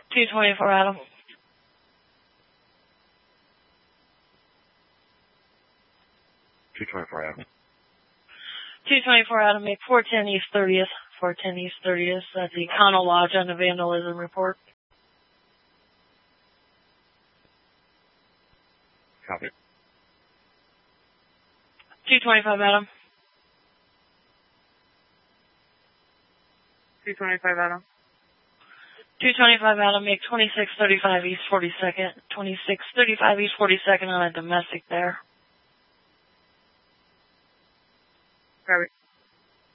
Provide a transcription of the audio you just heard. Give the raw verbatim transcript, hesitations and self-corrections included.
two twenty-four Adam. two twenty-four Adam. two twenty-four Adam, make four ten East thirtieth. four ten East thirtieth. That's the Econo Lodge on the vandalism report. Copy. two twenty-five Adam. two twenty-five Adam. two twenty-five Adam, make twenty-six thirty-five East forty-second. twenty-six thirty-five East forty-second on a domestic there. Copy.